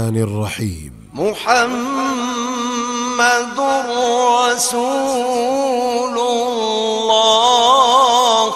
الرحيم. محمد رسول الله.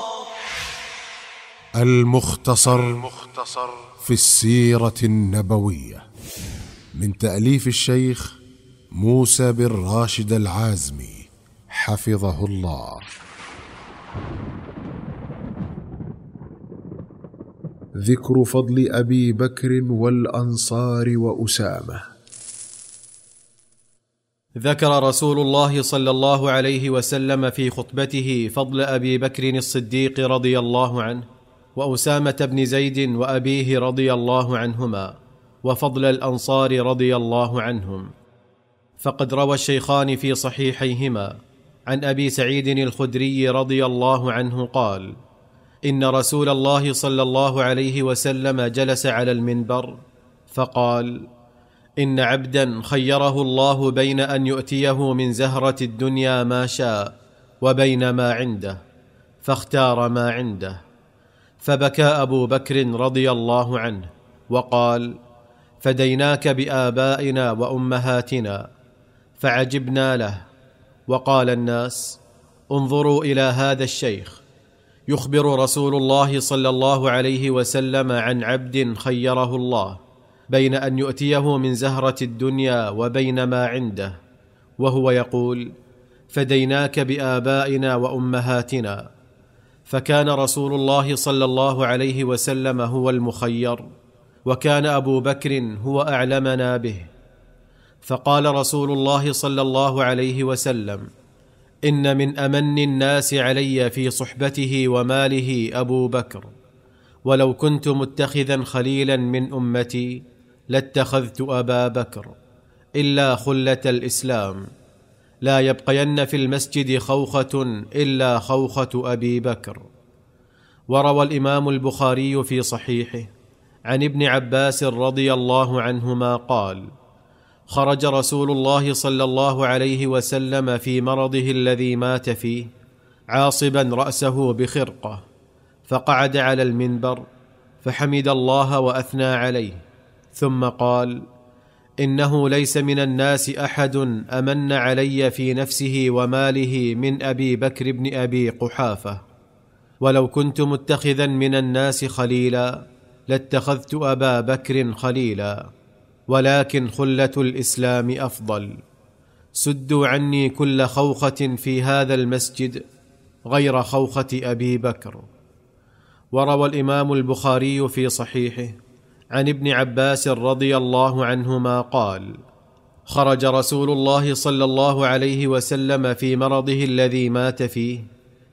المختصر في السيرة النبوية من تأليف الشيخ موسى بن راشد العازمي حفظه الله. ذكر فضل أبي بكر والأنصار وأسامة. ذكر رسول الله صلى الله عليه وسلم في خطبته فضل أبي بكر الصديق رضي الله عنه وأسامة بن زيد وأبيه رضي الله عنهما، وفضل الأنصار رضي الله عنهم. فقد روى الشيخان في صحيحيهما عن أبي سعيد الخدري رضي الله عنه قال: إن رسول الله صلى الله عليه وسلم جلس على المنبر فقال: إن عبدا خيره الله بين أن يؤتيه من زهرة الدنيا ما شاء وبين ما عنده، فاختار ما عنده. فبكى أبو بكر رضي الله عنه وقال: فديناك بآبائنا وأمهاتنا. فعجبنا له. وقال الناس: انظروا إلى هذا الشيخ يخبر رسول الله صلى الله عليه وسلم عن عبد خيره الله بين أن يؤتيه من زهرة الدنيا وبين ما عنده، وهو يقول: فديناك بآبائنا وأمهاتنا. فكان رسول الله صلى الله عليه وسلم هو المخير، وكان أبو بكر هو أعلمنا به. فقال رسول الله صلى الله عليه وسلم: إن من أمن الناس علي في صحبته وماله أبو بكر، ولو كنت متخذا خليلا من أمتي لاتخذت أبا بكر، إلا خلة الإسلام، لا يبقين في المسجد خوخة إلا خوخة أبي بكر. وروى الإمام البخاري في صحيحه عن ابن عباس رضي الله عنهما قال: خرج رسول الله صلى الله عليه وسلم في مرضه الذي مات فيه عاصبا رأسه بخرقة، فقعد على المنبر فحمد الله وأثنى عليه، ثم قال: إنه ليس من الناس أحد أمن علي في نفسه وماله من أبي بكر بن أبي قحافة، ولو كنت متخذا من الناس خليلا لاتخذت أبا بكر خليلا، ولكن خلة الإسلام أفضل. سدوا عني كل خوخة في هذا المسجد غير خوخة أبي بكر. وروى الإمام البخاري في صحيحه عن ابن عباس رضي الله عنهما قال: خرج رسول الله صلى الله عليه وسلم في مرضه الذي مات فيه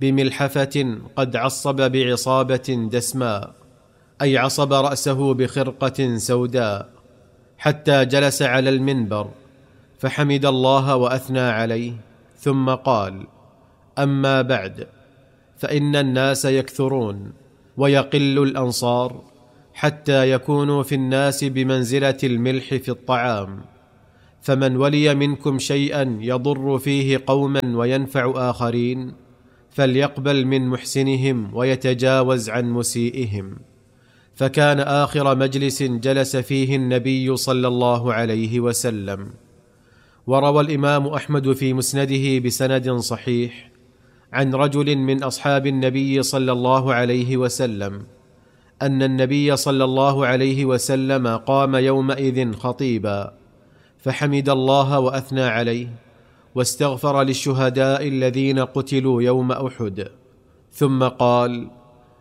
بملحفة قد عصب بعصابة دسماء، أي عصب رأسه بخرقة سوداء، حتى جلس على المنبر فحمد الله وأثنى عليه، ثم قال: أما بعد، فإن الناس يكثرون ويقل الأنصار حتى يكونوا في الناس بمنزلة الملح في الطعام، فمن ولي منكم شيئا يضر فيه قوما وينفع آخرين فليقبل من محسنهم ويتجاوز عن مسيئهم. فكان آخر مجلس جلس فيه النبي صلى الله عليه وسلم. وروى الإمام أحمد في مسنده بسند صحيح عن رجل من أصحاب النبي صلى الله عليه وسلم أن النبي صلى الله عليه وسلم قام يومئذ خطيبا فحمد الله وأثنى عليه، واستغفر للشهداء الذين قتلوا يوم أحد، ثم قال: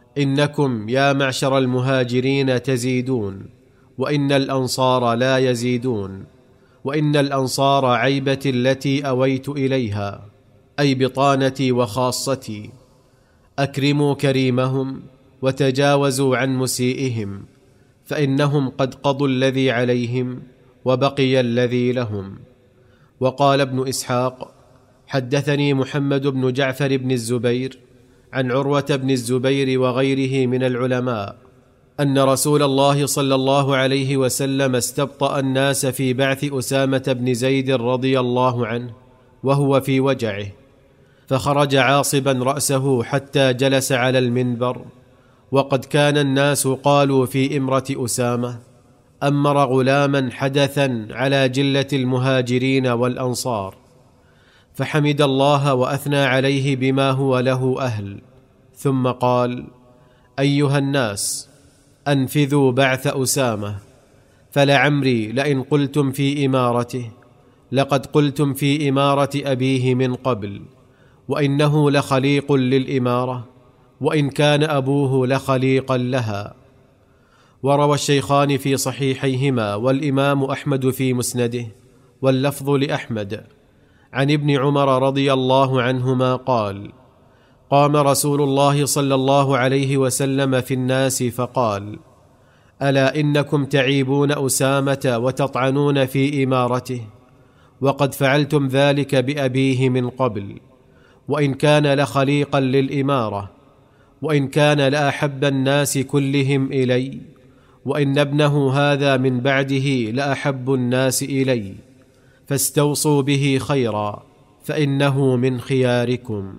إنكم يا معشر المهاجرين تزيدون، وإن الأنصار لا يزيدون، وإن الأنصار عيبتي التي أويت إليها، أي بطانتي وخاصتي. أكرموا كريمهم وتجاوزوا عن مسيئهم، فإنهم قد قضوا الذي عليهم وبقي الذي لهم. وقال ابن إسحاق: حدثني محمد بن جعفر بن الزبير عن عروة بن الزبير وغيره من العلماء أن رسول الله صلى الله عليه وسلم استبطأ الناس في بعث أسامة بن زيد رضي الله عنه وهو في وجعه، فخرج عاصبا رأسه حتى جلس على المنبر، وقد كان الناس قالوا في إمرة أسامة: أمر غلاما حدثا على جلة المهاجرين والأنصار، فحمد الله وأثنى عليه بما هو له أهل، ثم قال: أيها الناس، أنفذوا بعث أسامة، فلعمري لئن قلتم في إمارته لقد قلتم في إمارة أبيه من قبل، وإنه لخليق للإمارة، وإن كان أبوه لخليقا لها. وروى الشيخان في صحيحيهما والإمام أحمد في مسنده، واللفظ لأحمد، عن ابن عمر رضي الله عنهما قال: قام رسول الله صلى الله عليه وسلم في الناس فقال: ألا إنكم تعيبون أسامة وتطعنون في إمارته، وقد فعلتم ذلك بأبيه من قبل، وإن كان لخليقا للإمارة، وإن كان لأحب الناس كلهم إلي، وإن ابنه هذا من بعده لأحب الناس إلي، فاستوصوا به خيرا، فإنه من خياركم.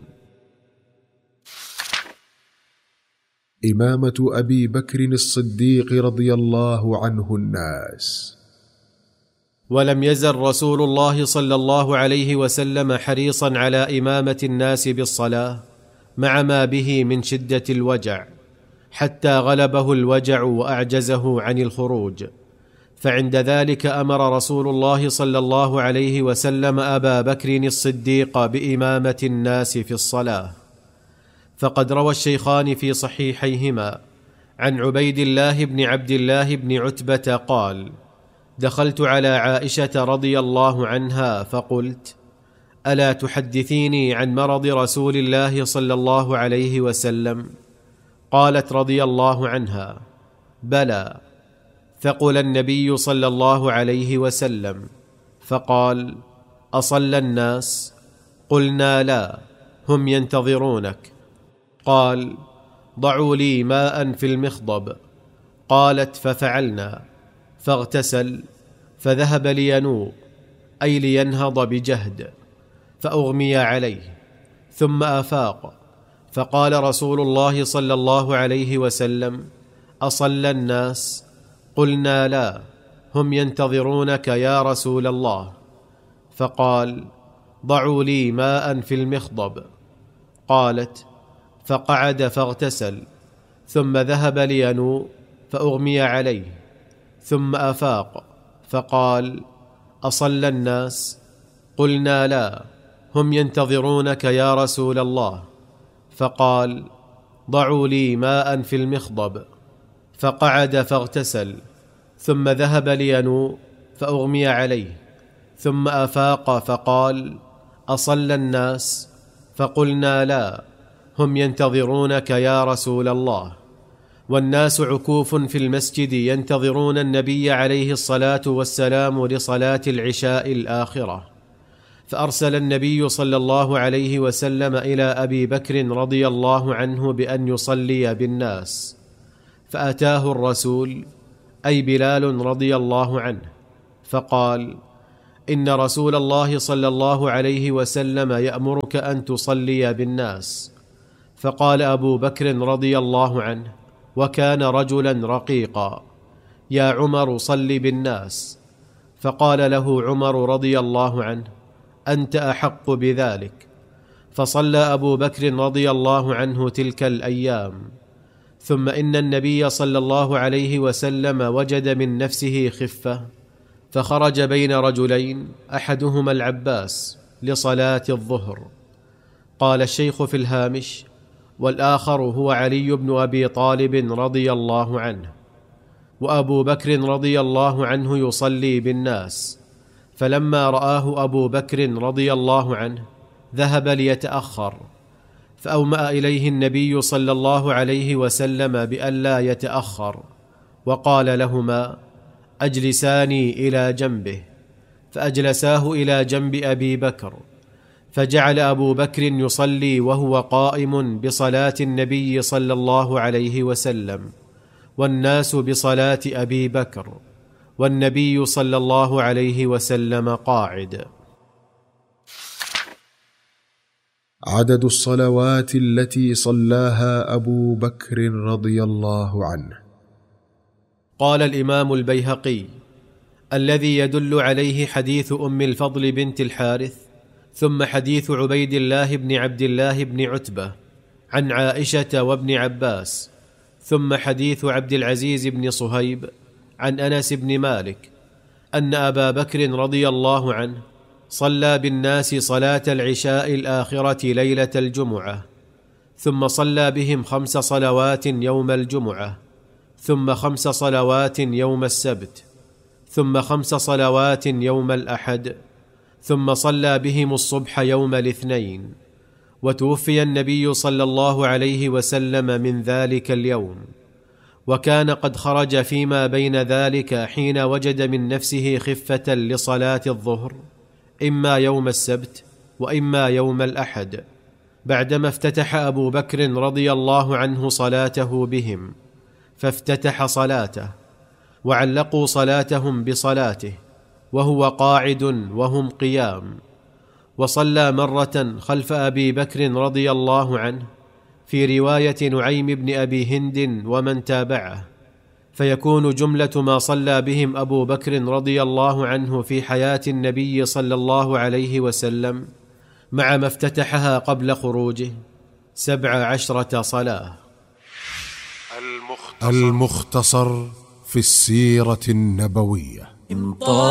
إمامة أبي بكر الصديق رضي الله عنه الناس. ولم يزل رسول الله صلى الله عليه وسلم حريصا على إمامة الناس بالصلاة مع ما به من شدة الوجع، حتى غلبه الوجع وأعجزه عن الخروج، فعند ذلك أمر رسول الله صلى الله عليه وسلم أبا بكر الصديق بإمامة الناس في الصلاة. فقد روى الشيخان في صحيحيهما عن عبيد الله بن عبد الله بن عتبة قال: دخلت على عائشة رضي الله عنها فقلت: ألا تحدثيني عن مرض رسول الله صلى الله عليه وسلم؟ قالت رضي الله عنها: بلى. ثقل النبي صلى الله عليه وسلم، فقال: أصلى الناس؟ قلنا لا، هم ينتظرونك. قال: ضعوا لي ماء في المخضب. قالت: ففعلنا، فاغتسل، فذهب لينوء، أي لينهض بجهد، فأغمي عليه، ثم أفاق، فقال رسول الله صلى الله عليه وسلم: أصلى الناس؟ قلنا لا، هم ينتظرونك يا رسول الله. فقال: ضعوا لي ماء في المخضب. قالت: فقعد فاغتسل، ثم ذهب لينوء، فأغمي عليه، ثم أفاق، فقال: أصلى الناس؟ قلنا لا، هم ينتظرونك يا رسول الله. فقال: ضعوا لي ماء في المخضب. فقعد فاغتسل، ثم ذهب لينوء، فأغمي عليه، ثم أفاق، فقال: أصلى الناس؟ فقلنا لا، هم ينتظرونك يا رسول الله. والناس عكوف في المسجد ينتظرون النبي عليه الصلاة والسلام لصلاة العشاء الآخرة، فأرسل النبي صلى الله عليه وسلم إلى أبي بكر رضي الله عنه بأن يصلي بالناس، فأتاه الرسول، أي بلال رضي الله عنه، فقال: إن رسول الله صلى الله عليه وسلم يأمرك أن تصلي بالناس. فقال أبو بكر رضي الله عنه، وكان رجلا رقيقا: يا عمر صل بالناس. فقال له عمر رضي الله عنه: أنت أحق بذلك. فصلى أبو بكر رضي الله عنه تلك الأيام. ثم إن النبي صلى الله عليه وسلم وجد من نفسه خفة، فخرج بين رجلين، أحدهما العباس، لصلاة الظهر. قال الشيخ في الهامش: والآخر هو علي بن أبي طالب رضي الله عنه. وأبو بكر رضي الله عنه يصلي بالناس، فلما رآه أبو بكر رضي الله عنه ذهب ليتأخر، فأومأ إليه النبي صلى الله عليه وسلم بألا يتأخر، وقال لهما: أجلساني إلى جنبه. فأجلساه إلى جنب أبي بكر، فجعل أبو بكر يصلي وهو قائم بصلاة النبي صلى الله عليه وسلم، والناس بصلاة أبي بكر، والنبي صلى الله عليه وسلم قاعد. عدد الصلوات التي صلاها أبو بكر رضي الله عنه: قال الإمام البيهقي: الذي يدل عليه حديث أم الفضل بنت الحارث، ثم حديث عبيد الله بن عبد الله بن عتبة عن عائشة وابن عباس، ثم حديث عبد العزيز بن صهيب عن أنس بن مالك أن أبا بكر رضي الله عنه صلى بالناس صلاة العشاء الآخرة ليلة الجمعة، ثم صلى بهم 5 صلوات يوم الجمعة، ثم 5 صلوات يوم السبت، ثم 5 صلوات يوم الأحد، ثم صلى بهم الصبح يوم الاثنين، وتوفي النبي صلى الله عليه وسلم من ذلك اليوم، وكان قد خرج فيما بين ذلك حين وجد من نفسه خفة لصلاة الظهر، إما يوم السبت وإما يوم الأحد، بعدما افتتح أبو بكر رضي الله عنه صلاته بهم، فافتتح صلاته وعلقوا صلاتهم بصلاته وهو قاعد وهم قيام، وصلى مرة خلف أبي بكر رضي الله عنه في رواية نعيم بن أبي هند ومن تابعه، فيكون جملة ما صلى بهم أبو بكر رضي الله عنه في حياة النبي صلى الله عليه وسلم مع ما افتتحها قبل خروجه 17 صلاة. المختصر في السيرة النبوية.